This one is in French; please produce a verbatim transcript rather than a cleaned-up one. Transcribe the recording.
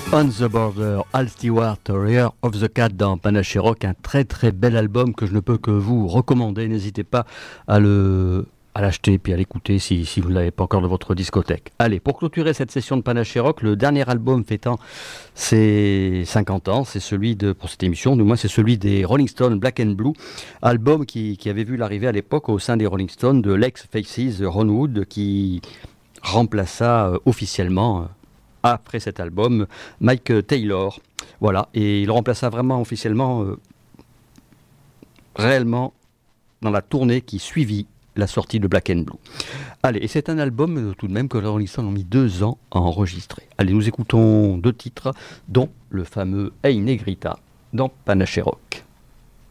On the Border, Al Stewart, Rear of the Cat dans Panache Rock, un très très bel album que je ne peux que vous recommander. N'hésitez pas à le à l'acheter puis à l'écouter si, si vous ne l'avez pas encore dans votre discothèque. Allez, pour clôturer cette session de Panache Rock, le dernier album fêtant ses cinquante ans, c'est celui de, pour cette émission, du moins c'est celui des Rolling Stones, Black and Blue, album qui, qui avait vu l'arrivée à l'époque au sein des Rolling Stones de l'ex-Faces Ron Wood, qui remplaça euh, officiellement... Euh, après cet album, Mike Taylor. Voilà, et il remplaça vraiment officiellement, euh, réellement, dans la tournée qui suivit la sortie de Black and Blue. Allez, et c'est un album euh, tout de même que les Rolling Stones ont mis deux ans à enregistrer. Allez, nous écoutons deux titres, dont le fameux Hey Negrita dans Panache Rock.